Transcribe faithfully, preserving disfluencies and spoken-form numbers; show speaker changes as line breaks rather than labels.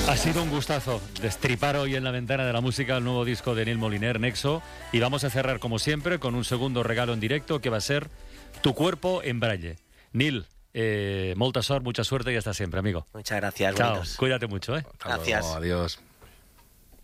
Ha sido un gustazo destripar hoy en la ventana de la música el nuevo disco de Nil Moliner, Nexo, y vamos a cerrar como siempre con un segundo regalo en directo que va a ser Tu cuerpo en braille. Nil, eh, molta sort, mucha suerte y hasta siempre, amigo.
Muchas gracias.
Chao,
buenos.
cuídate mucho, ¿eh?
Gracias.
Hasta luego, adiós.